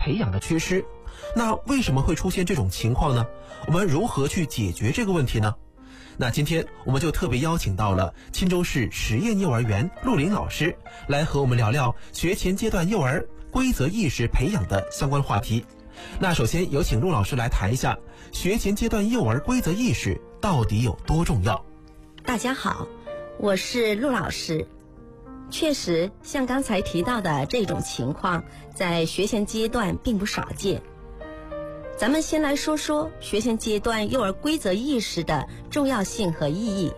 培养的缺失。那为什么会出现这种情况呢？我们如何去解决这个问题呢？那今天我们就特别邀请到了钦州市实验幼儿园陆林老师来和我们聊聊学前阶段幼儿规则意识培养的相关话题。那首先有请陆老师来谈一下学前阶段幼儿规则意识到底有多重要。 大家好，我是陆老师。确实，像刚才提到的这种情况，在学前阶段并不少见。咱们先来说说学前阶段幼儿规则意识的重要性和意义。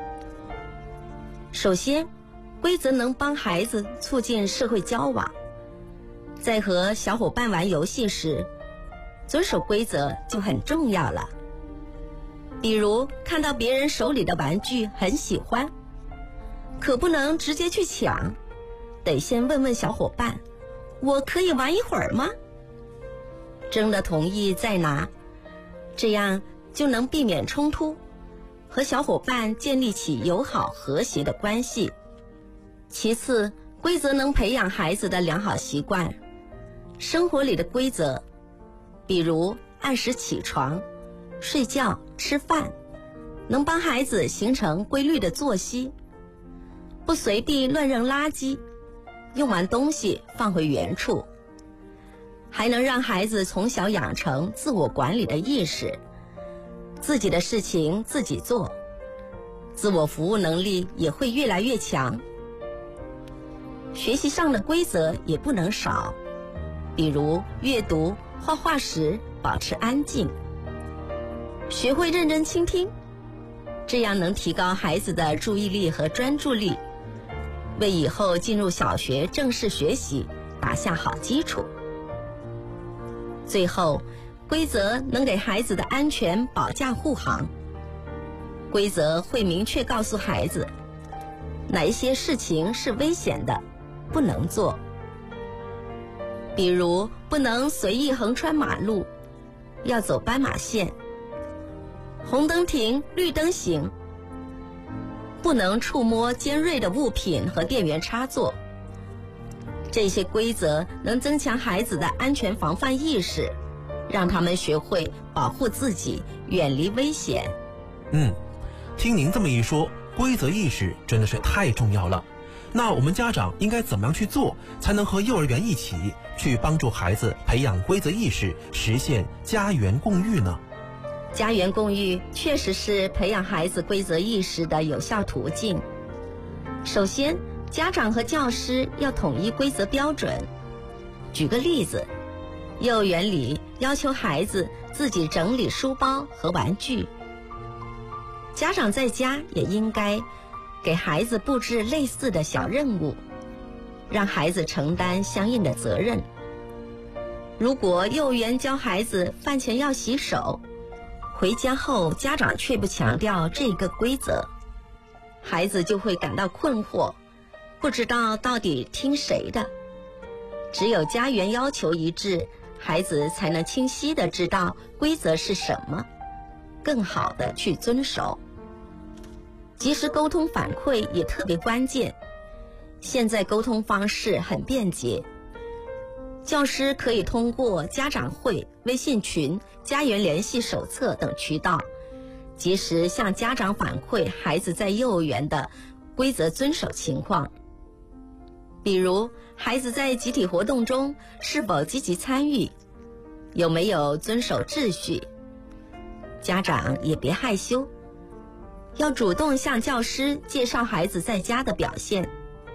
首先，规则能帮孩子促进社会交往，在和小伙伴玩游戏时，遵守规则就很重要了。比如看到别人手里的玩具很喜欢，可不能直接去抢，得先问问小伙伴，我可以玩一会儿吗？征得同意再拿，这样就能避免冲突，和小伙伴建立起友好和谐的关系。其次，规则能培养孩子的良好习惯。生活里的规则，比如按时起床、睡觉、吃饭，能帮孩子形成规律的作息。不随地乱扔垃圾，用完东西放回原处，还能让孩子从小养成自我管理的意识，自己的事情自己做，自我服务能力也会越来越强。学习上的规则也不能少，比如阅读、画画时保持安静，学会认真倾听，这样能提高孩子的注意力和专注力，为以后进入小学正式学习打下好基础。最后，规则能给孩子的安全保驾护航。规则会明确告诉孩子，哪一些事情是危险的，不能做。比如，不能随意横穿马路，要走斑马线，红灯停，绿灯行，不能触摸尖锐的物品和电源插座。这些规则能增强孩子的安全防范意识，让他们学会保护自己，远离危险。 听您这么一说，规则意识真的是太重要了。那我们家长应该怎么样去做，才能和幼儿园一起去帮助孩子培养规则意识，实现家园共育呢？ 家园共育确实是培养孩子规则意识的有效途径。首先，家长和教师要统一规则标准。举个例子，幼儿园里要求孩子自己整理书包和玩具，家长在家也应该给孩子布置类似的小任务，让孩子承担相应的责任。如果幼儿园教孩子饭前要洗手，回家后家长却不强调这个规则，孩子就会感到困惑，不知道到底听谁的。只有家园要求一致，孩子才能清晰地知道规则是什么，更好地去遵守。及时沟通反馈也特别关键。现在沟通方式很便捷，教师可以通过家长会、微信群、家园联系手册等渠道，及时向家长反馈孩子在幼儿园的规则遵守情况。比如，孩子在集体活动中是否积极参与，有没有遵守秩序。家长也别害羞，要主动向教师介绍孩子在家的表现。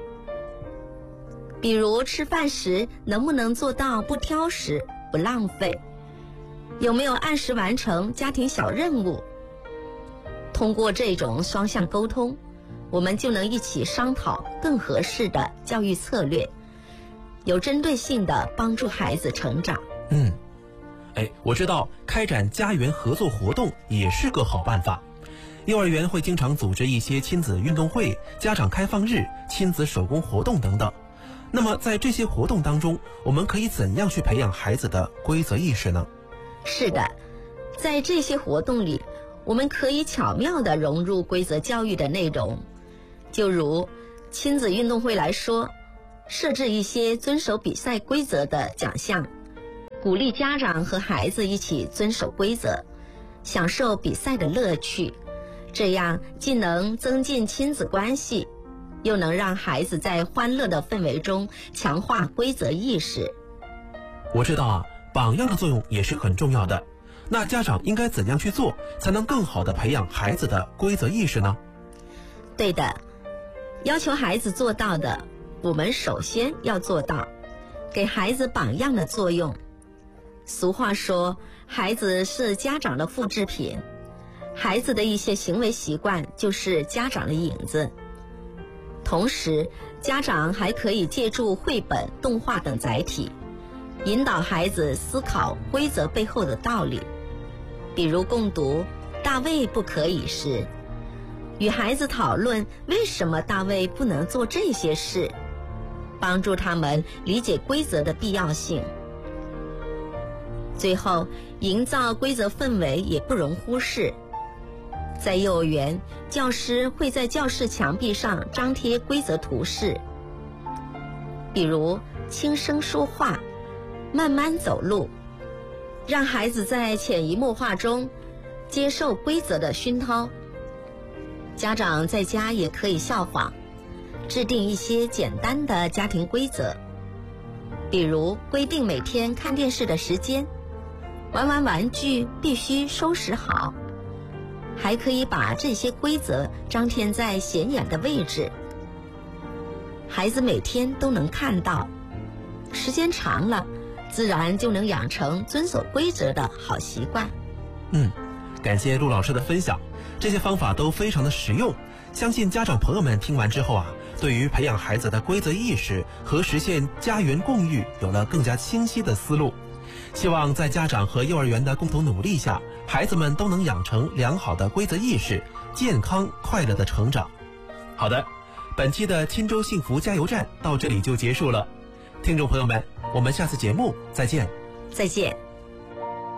比如吃饭时能不能做到不挑食、不浪费，有没有按时完成家庭小任务。通过这种双向沟通，我们就能一起商讨更合适的教育策略，有针对性地帮助孩子成长。 我知道开展家园合作活动也是个好办法。幼儿园会经常组织一些亲子运动会、家长开放日、亲子手工活动等等。那么在这些活动当中，我们可以怎样去培养孩子的规则意识呢？ 是的，在这些活动里，我们可以巧妙地融入规则教育的内容。就如亲子运动会来说，设置一些遵守比赛规则的奖项， 鼓励家长和孩子一起遵守规则，享受比赛的乐趣，这样既能增进亲子关系，又能让孩子在欢乐的氛围中强化规则意识。 我知道啊，榜样的作用也是很重要的。那家长应该怎样去做，才能更好地培养孩子的规则意识呢？ 对的，要求孩子做到的，我们首先要做到，给孩子榜样的作用。俗话说，孩子是家长的复制品，孩子的一些行为习惯就是家长的影子。同时，家长还可以借助绘本、动画等载体，引导孩子思考规则背后的道理。比如共读《大卫不可以》时，与孩子讨论为什么大卫不能做这些事，帮助他们理解规则的必要性。最后，营造规则氛围也不容忽视。在幼儿园，教师会在教室墙壁上张贴规则图示，比如轻声说话、慢慢走路，让孩子在潜移默化中接受规则的熏陶。家长在家也可以效仿，制定一些简单的家庭规则，比如规定每天看电视的时间，玩完玩具必须收拾好，还可以把这些规则张贴在显眼的位置，孩子每天都能看到，时间长了，自然就能养成遵守规则的好习惯。 感谢陆老师的分享，这些方法都非常的实用，相信家长朋友们听完之后啊，对于培养孩子的规则意识和实现家园共育有了更加清晰的思路。希望在家长和幼儿园的共同努力下，孩子们都能养成良好的规则意识，健康快乐的成长。好的，本期的钦州幸福加油站到这里就结束了。听众朋友们，我们下次节目再见。 再见。